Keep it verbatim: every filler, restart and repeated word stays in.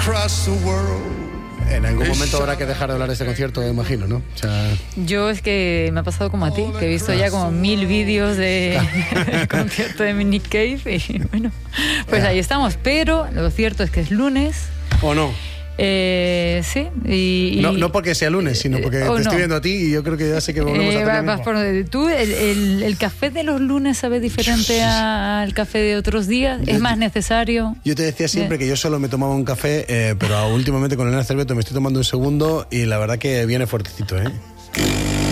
across the world. En algún momento habrá que dejar de hablar de este concierto, me imagino, ¿no? O sea... Yo es que me ha pasado como a ti, que he visto ya como mil vídeos de concierto de Nick Cave y bueno, pues ahí estamos. Pero lo cierto es que es lunes. ¿O no? Eh, sí. Y, y, no, no porque sea lunes, sino porque te no. estoy viendo a ti y yo creo que ya sé que volvemos eh, a tener vas por, ¿Tú, el, el, el café de los lunes sabe diferente al café de otros días? ¿Es más necesario? Yo te decía siempre que yo solo me tomaba un café, eh, pero últimamente con Elena Cerveto me estoy tomando un segundo y la verdad que viene fuertecito, ¿eh?